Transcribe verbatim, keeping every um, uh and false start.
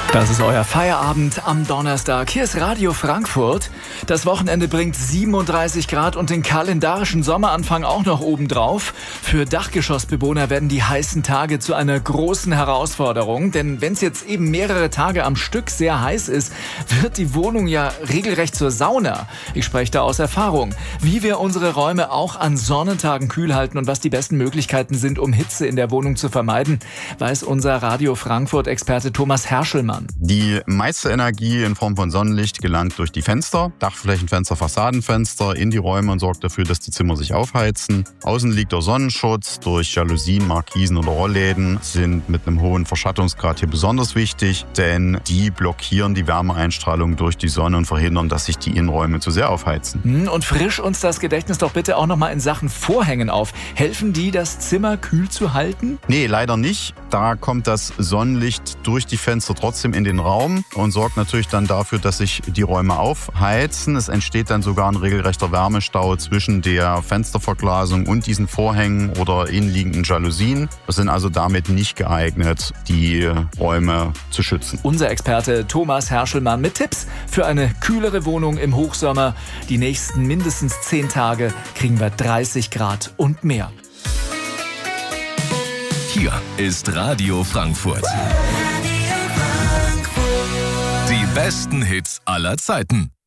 Das ist euer Feierabend am Donnerstag. Hier ist Radio Frankfurt. Das Wochenende bringt siebenunddreißig Grad und den kalendarischen Sommeranfang auch noch obendrauf. Für Dachgeschossbewohner werden die heißen Tage zu einer großen Herausforderung. Denn wenn es jetzt eben mehrere Tage am Stück sehr heiß ist, wird die Wohnung ja regelrecht zur Sauna. Ich spreche da aus Erfahrung. Wie wir unsere Räume auch an Sonnentagen kühl halten und was die besten Möglichkeiten sind, um Hitze in der Wohnung zu vermeiden, weiß unser Radio Frankfurt-Experte Thomas Herschelmann. Die meiste Energie in Form von Sonnenlicht gelangt durch die Fenster, Dachflächenfenster, Fassadenfenster in die Räume und sorgt dafür, dass die Zimmer sich aufheizen. Außen liegt der Sonnenschutz durch Jalousien, Markisen oder Rollläden sind mit einem hohen Verschattungsgrad hier besonders wichtig, denn die blockieren die Wärmeeinstrahlung durch die Sonne und verhindern, dass sich die Innenräume zu sehr aufheizen. Und frisch uns das Gedächtnis doch bitte auch nochmal in Sachen Vorhängen auf. Helfen die, das Zimmer kühl zu halten? Nee, leider nicht. Da kommt das Sonnenlicht durch die Fenster trotzdem in den Raum und sorgt natürlich dann dafür, dass sich die Räume aufheizen. Es entsteht dann sogar ein regelrechter Wärmestau zwischen der Fensterverglasung und diesen Vorhängen oder innenliegenden Jalousien. Wir sind also damit nicht geeignet, die Räume zu schützen. Unser Experte Thomas Herschelmann mit Tipps für eine kühlere Wohnung im Hochsommer. Die nächsten mindestens zehn Tage kriegen wir dreißig Grad und mehr. Hier ist Radio Frankfurt. Die besten Hits aller Zeiten.